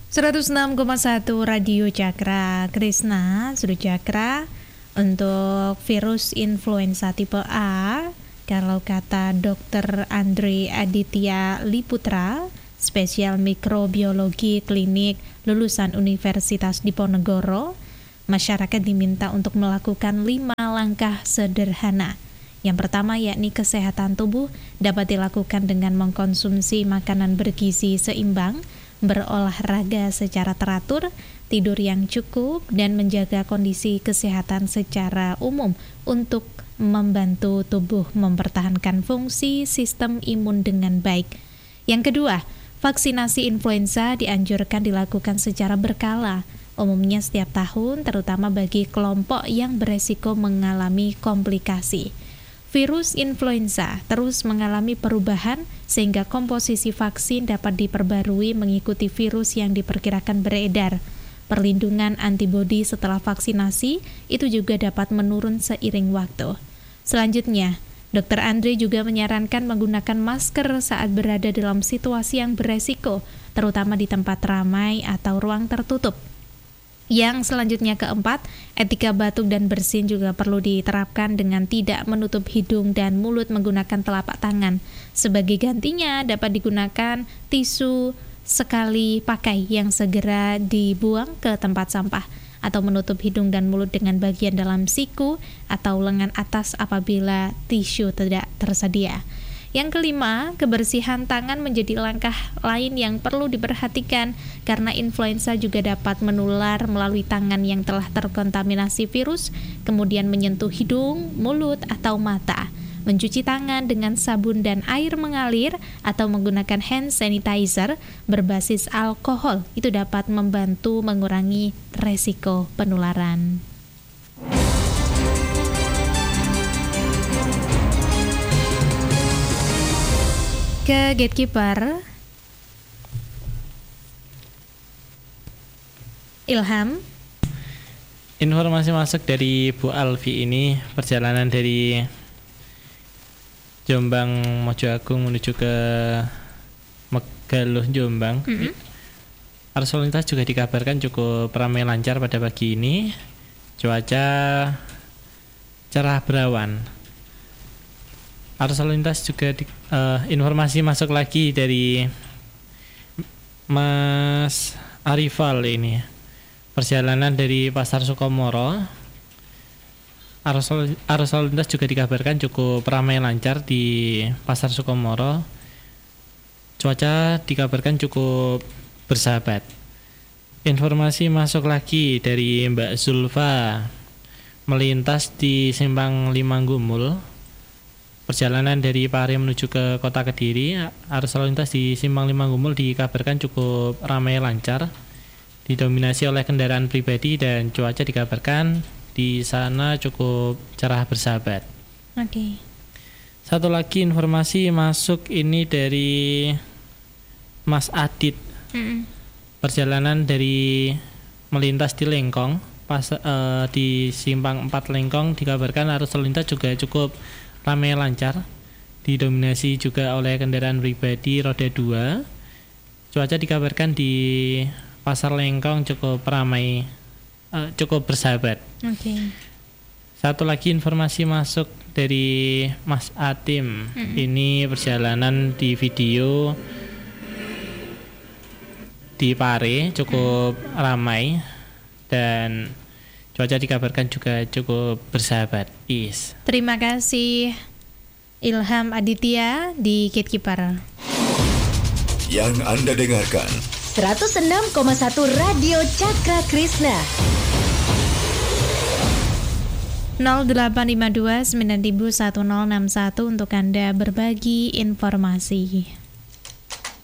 106,1 Radio Cakra Krisna, Sudu Cakra. Untuk virus influenza tipe A, kalau kata Dr. Andre Aditya Liputra, spesial mikrobiologi klinik lulusan Universitas Diponegoro, masyarakat diminta untuk melakukan 5 langkah sederhana. Yang pertama yakni kesehatan tubuh dapat dilakukan dengan mengkonsumsi makanan bergizi seimbang, berolahraga secara teratur, tidur yang cukup, dan menjaga kondisi kesehatan secara umum untuk membantu tubuh mempertahankan fungsi sistem imun dengan baik. Yang kedua, vaksinasi influenza dianjurkan dilakukan secara berkala, umumnya setiap tahun, terutama bagi kelompok yang beresiko mengalami komplikasi. Virus influenza terus mengalami perubahan sehingga komposisi vaksin dapat diperbarui mengikuti virus yang diperkirakan beredar. Perlindungan antibodi setelah vaksinasi itu juga dapat menurun seiring waktu. Selanjutnya, Dr. Andre juga menyarankan menggunakan masker saat berada dalam situasi yang beresiko, terutama di tempat ramai atau ruang tertutup. Yang selanjutnya keempat, etika batuk dan bersin juga perlu diterapkan dengan tidak menutup hidung dan mulut menggunakan telapak tangan. Sebagai gantinya dapat digunakan tisu sekali pakai yang segera dibuang ke tempat sampah, atau menutup hidung dan mulut dengan bagian dalam siku atau lengan atas apabila tisu tidak tersedia. Yang kelima, kebersihan tangan menjadi langkah lain yang perlu diperhatikan karena influenza juga dapat menular melalui tangan yang telah terkontaminasi virus, kemudian menyentuh hidung, mulut, atau mata. Mencuci tangan dengan sabun dan air mengalir atau menggunakan hand sanitizer berbasis alkohol itu dapat membantu mengurangi resiko penularan. Ke Gatekeeper Ilham. Informasi masuk dari Bu Alfi ini, perjalanan dari Jombang Mojo Agung menuju ke Megaloh Jombang. Arus lalu lintas juga dikabarkan cukup ramai lancar pada pagi ini. Cuaca cerah berawan. Arus lalu lintas juga informasi masuk lagi dari Mas Arifal ini. Perjalanan dari Pasar Sukomoro. Arus lalu lintas juga dikabarkan cukup ramai lancar di Pasar Sukomoro. Cuaca dikabarkan cukup bersahabat. Informasi masuk lagi dari Mbak Zulfa melintas di Simpang Limanggumul. Perjalanan dari Pare menuju ke Kota Kediri, arus lalu lintas di Simpang Limanggumul dikabarkan cukup ramai lancar, didominasi oleh kendaraan pribadi dan cuaca dikabarkan di sana cukup cerah bersahabat. Oke. Satu lagi informasi masuk ini dari Mas Adit. Perjalanan dari melintas di Lengkong, di Simpang 4 Lengkong dikabarkan arus lalu lintas juga cukup ramai lancar, didominasi juga oleh kendaraan pribadi roda 2. Cuaca dikabarkan di Pasar Lengkong cukup ramai, cukup bersahabat. Satu lagi informasi masuk dari Mas Atim. Ini perjalanan di video di Pare cukup ramai dan cuaca dikabarkan juga cukup bersahabat. Terima kasih Ilham Aditya di Gatekeeper. Yang Anda dengarkan 106,1 Radio Cakra Krisna. 0852 901061 untuk Anda berbagi informasi.